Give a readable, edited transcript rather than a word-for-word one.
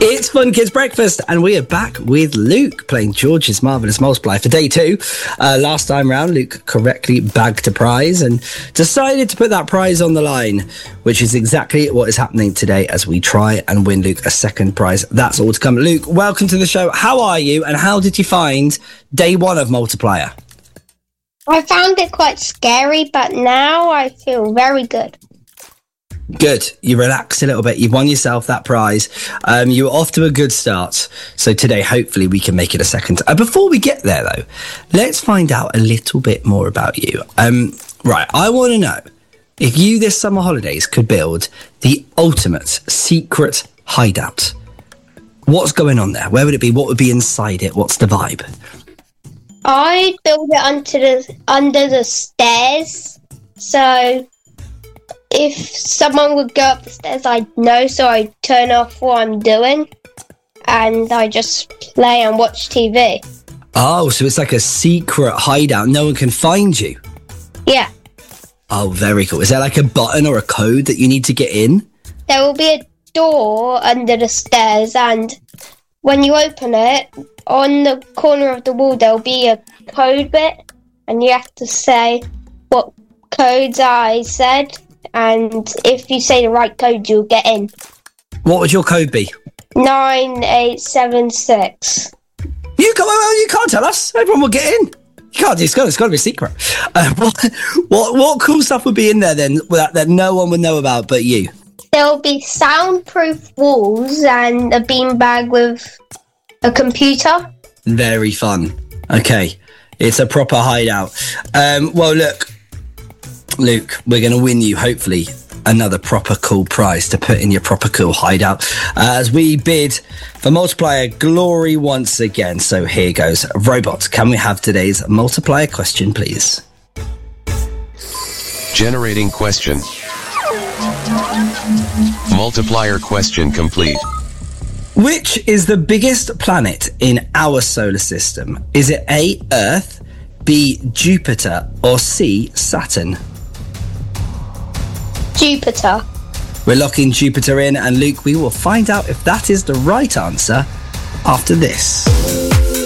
It's Fun Kids Breakfast, and we are back with Luke playing George's Marvellous Multiply for day 2. Last time round, Luke correctly bagged a prize and decided to put that prize on the line, which is exactly what is happening today as we try and win Luke a second prize. That's all to come. Luke, welcome to the show. How are you, and how did you find day 1 of Multiplier? I found it quite scary, but now I feel very good. Good. You relaxed a little bit. You've won yourself that prize. You were off to a good start. So today, hopefully, we can make it a second. Before we get there, though, let's find out a little bit more about you. Right. I want to know if you this summer holidays could build the ultimate secret hideout. What's going on there? Where would it be? What would be inside it? What's the vibe? I built it under the stairs. So if someone would go up the stairs, I'd know, so I'd turn off what I'm doing and I just play and watch TV. Oh, so it's like a secret hideout. No one can find you? Yeah. Oh, very cool. Is there like a button or a code that you need to get in? There will be a door under the stairs, and when you open it, on the corner of the wall, there'll be a code bit, and you have to say what codes I said. And if you say the right code, you'll get in. What would your code be? 9876. You can't tell us. Everyone will get in. You can't. It's got to be a secret. What cool stuff would be in there then that no one would know about but you? There'll be soundproof walls and a beanbag with a computer. Very fun. Okay, it's a proper hideout. Well, look. Luke, we're going to win you, hopefully, another proper cool prize to put in your proper cool hideout as we bid for Multiplier glory once again. So here goes. Robot, can we have today's Multiplier question, please? Generating question. Multiplier question complete. Which is the biggest planet in our solar system? Is it A, Earth, B, Jupiter, or C, Saturn? Jupiter. We're locking Jupiter in, and Luke, we will find out if that is the right answer after this.